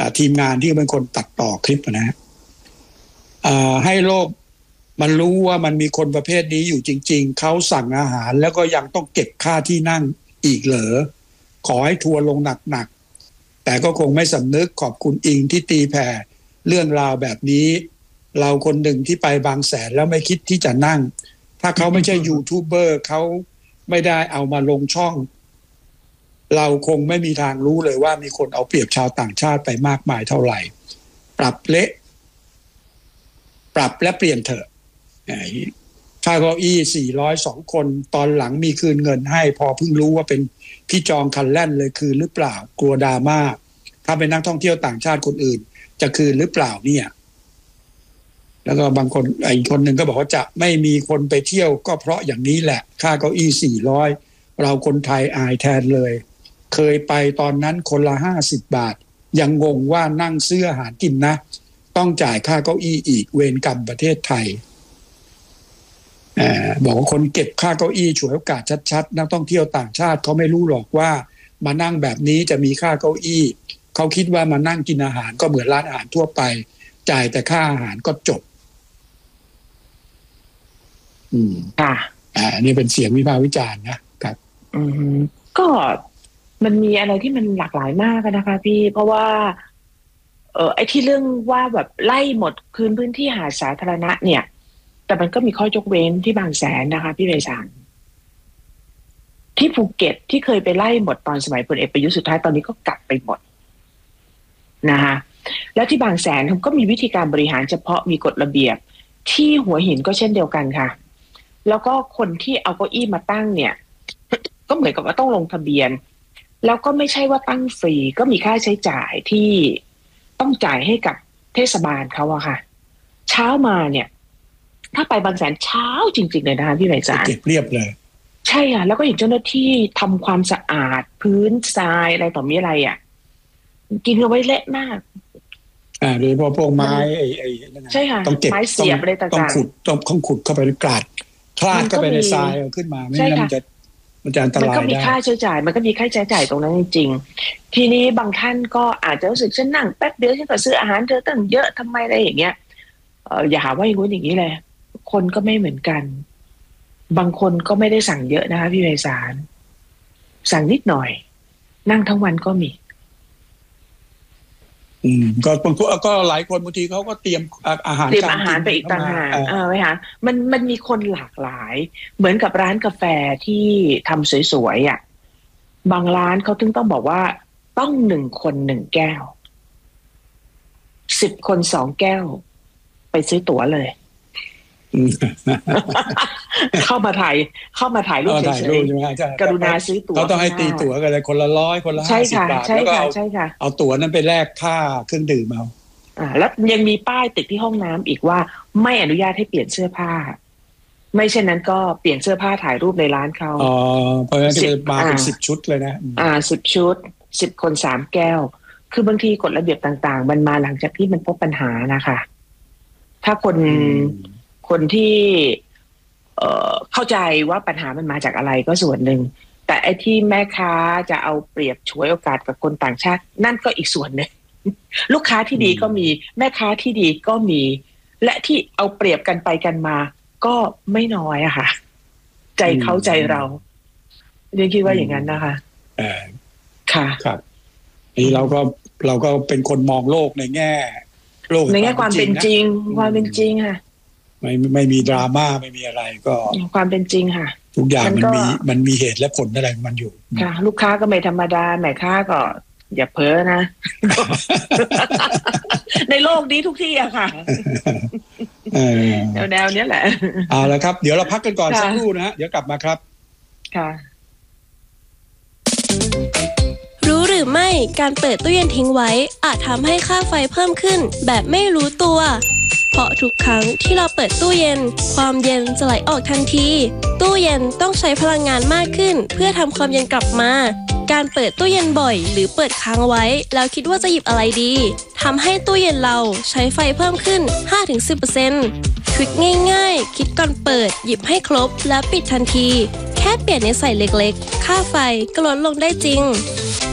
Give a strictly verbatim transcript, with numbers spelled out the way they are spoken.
ทีมงานที่เป็นคนตัดต่อคลิปนะฮะให้โลกมันรู้ว่ามันมีคนประเภทนี้อยู่จริงๆเขาสั่งอาหารแล้วก็ยังต้องเก็บค่าที่นั่งอีกเหรอขอให้ทัวร์ลงหนักๆแต่ก็คงไม่สำนึกขอบคุณอิงที่ตีแผ่เรื่องราวแบบนี้เราคนหนึ่งที่ไปบางแสนแล้วไม่คิดที่จะนั่งถ้าเขาไม่ใช่ยูทูบเบอร์เขาไม่ได้เอามาลงช่องเราคงไม่มีทางรู้เลยว่ามีคนเอาเปรียบชาวต่างชาติไปมากมายเท่าไหร่ปรับเละปรับและเปลี่ยนเถอะค่าเก้าอี้สี่ร้อยสองคนตอนหลังมีคืนเงินให้พอเพิ่งรู้ว่าเป็นพี่จองคันแล่นเลยคืนหรือเปล่ากลัวดราม่าถ้าเป็นนักท่องเที่ยวต่างชาติคนอื่นจะคืนหรือเปล่าเนี่ยแล้วก็บางคนอีกคนหนึ่งก็บอกว่าจะไม่มีคนไปเที่ยวก็เพราะอย่างนี้แหละค่าเก้าอี้สี่ร้อยเราคนไทยอายแทนเลยเคยไปตอนนั้นคนละห้าสิบบาทยังงงว่านั่งซื้ออาหารกินนะต้องจ่ายค่าเก้าอี้อีกเวรกรรมประเทศไทยบอกว่าคนเก็บค่าเก้าอี้ฉวยโอกาสชัดๆนักท่องเที่ยวต่างชาติเขาไม่รู้หรอกว่ามานั่งแบบนี้จะมีค่าเก้าอี้เขาคิดว่ามานั่งกินอาหารก็เหมือนร้านอาหารทั่วไปจ่ายแต่ค่าอาหารก็จบอืมค่ะอ่านี่เป็นเสียงวิพากษ์วิจารณ์นะครับอืมก็มันมีอะไรที่มันหลากหลายมากนะคะพี่เพราะว่าเออไอ้ที่เรื่องว่าแบบไล่หมดคืนพื้นที่หาดสาธารณะเนี่ยแต่มันก็มีข้อยกเว้นที่บางแสนนะคะพี่ไพศาลที่ภูเก็ตที่เคยไปไล่หมดตอนสมัยพลเอกประยุทธ์สุดท้ายตอนนี้ก็กลับไปหมดนะคะแล้วที่บางแสนก็มีวิธีการบริหารเฉพาะมีกฎระเบียบที่หัวหินก็เช่นเดียวกันค่ะแล้วก็คนที่เอาเก้าอี้มาตั้งเนี่ยก็เหมือนกับว่าต้องลงทะเบียนแล้วก็ไม่ใช่ว่าตั้งฟรีก็มีค่าใช้จ่ายที่ต้องจ่ายให้กับเทศบาลเขาอะค่ะเช้ามาเนี่ยถ้าไปบางแสนเช้าจริงๆเลยนะคะพี่ไพศาลเก็บเรียบเลยใช่ค่ะแล้วก็เห็นเจ้าหน้าที่ทำความสะอาดพื้นทรายอะไรต่อมีอะไรอ่ะกินเอาไว้เละมากอ่าโดยเฉพาะพวกไม้ไอ้ไอ้ใช่ค่ะต้องเก็บไม้เสียบอะไรต่างๆต้องขุดต้องต้องขุดเข้าไปในกราดคลาดเข้าไปในทรายเอาขึ้นมาไม่งั้นมันจะมันจะอันตรายได้มันก็มีค่าใช้จ่ายมันก็มีค่าใช้จ่ายตรงนั้นจริงๆทีนี้บางท่านก็อาจจะรู้สึกฉันนั่งแป๊บเดียวฉันก็ซื้ออาหารเธอตั้งเยอะทำไมอะไรอย่างเงี้ยเอออย่าหาว่าอย่างงู้นอย่างนี้เลยคนก็ไม่เหมือนกันบางคนก็ไม่ได้สั่งเยอะนะคะพี่ไพศาลสั่งนิดหน่อยนั่งทั้งวันก็มีอืมก็บางคนก็หลายคนบางทีเขาก็เตรียมอาหารเตรียมอาหารไปอีกต่างหากเออไหมคะมันมันมีคนหลากหลายเหมือนกับร้านกาแฟที่ทำสวยๆอ่ะบางร้านเขาถึงต้องบอกว่าต้องหนึ่งคนหนึ่งแก้วสิบคนสองแก้วไปซื้อตั๋วเลยเข้ามาถ่ายเข้ามาถ่ายรูปเฉยๆกรุณาซื้อตั๋วเขาต้องให้ตีตั๋วกันเลยคนละร้อยคนละห้าสิบบาทแล้วก็เอาเอาตั๋วนั้นไปแลกค่าเครื่องดื่มเอาอ่าแล้วยังมีป้ายติดที่ห้องน้ำอีกว่าไม่อนุญาตให้เปลี่ยนเสื้อผ้าไม่เช่นนั้นก็เปลี่ยนเสื้อผ้าถ่ายรูปในร้านเขาอ๋อเพราะฉะนั้นจะมาเป็นสิบชุดเลยนะอ่าสิบชุดสิบคนสามแก้วคือบางทีกฎระเบียบต่างๆมันมาหลังจากที่มันพบปัญหานะคะถ้าคนคนที่เอ่อเข้าใจว่าปัญหามันมาจากอะไรก็ส่วนหนึ่งแต่ไอ้ที่แม่ค้าจะเอาเปรียบฉวยโอกาสกับคนต่างชาตินั่นก็อีกส่วนหนึ่งลูกค้าที่ดีก็มีแม่ค้าที่ดีก็มีและที่เอาเปรียบกันไปกันมาก็ไม่น้อยอะค่ะใจเขาใจเราเรียนคิดว่าอย่างนั้นนะคะเออค่ะครับนี่เราก็เราก็เป็นคนมองโลกในแง่โลกในแง่ความเป็นจริงความเป็นจริงค่ะไม่ไม่มีดราม่าไม่มีอะไรก็ความเป็นจริงค่ะทุกอย่างมันมีมันมีเหตุและผลอะไรมันอยู่ค่ะลูกค้าก็ไม่ธรรมดาแม่ค้าก็อย่าเพ้อนะ ในโลกนี้ทุกที่อะค่ะแนวแนวนี้แหละเอาละครับเดี๋ยวเราพักกันก่อนสักครู่นะฮะเดี๋ยวกลับมาครับค่ะรู้หรือไม่การเปิดตู้เย็นทิ้งไว้อาจทำให้ค่าไฟเพิ่มขึ้นแบบไม่รู้ตัวเพราะทุกครั้งที่เราเปิดตู้เย็นความเย็นจะไหลออกทันทีตู้เย็นต้องใช้พลังงานมากขึ้นเพื่อทำความเย็นกลับมาการเปิดตู้เย็นบ่อยหรือเปิดค้างไว้แล้วคิดว่าจะหยิบอะไรดีทำให้ตู้เย็นเราใช้ไฟเพิ่มขึ้น ห้าถึงสิบเปอร์เซ็นต์ ทริคง่ายๆคิดก่อนเปิดหยิบให้ครบและปิดทันทีแค่เปลี่ยนนิสัยเล็กๆค่าไฟก็ลดลงได้จริง